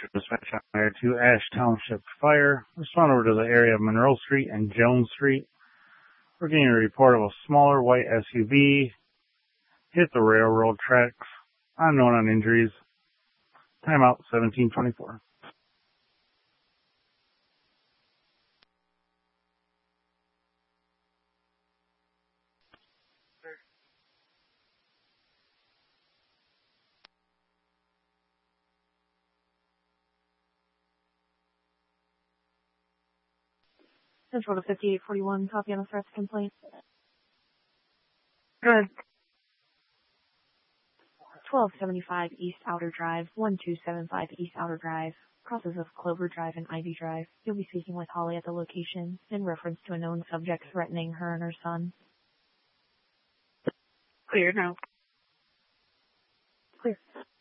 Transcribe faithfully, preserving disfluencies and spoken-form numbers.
Dispatch on there to Ash Township Fire. Respond over to the area of Monroe Street and Jones Street. We're getting a report of a smaller white S U V hit the railroad tracks. Unknown on injuries. Timeout seventeen twenty-four. Central to fifty-eight forty-one, copy on the threats complaint. Good. twelve seventy-five East Outer Drive, one two seven five East Outer Drive, crosses of Clover Drive and Ivy Drive. You'll be speaking with Holly at the location in reference to a known subject threatening her and her son. Clear now. Clear.